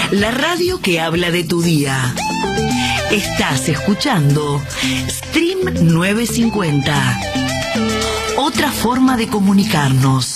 la radio que habla de tu día. Estás escuchando Stream 950. Otra forma de comunicarnos.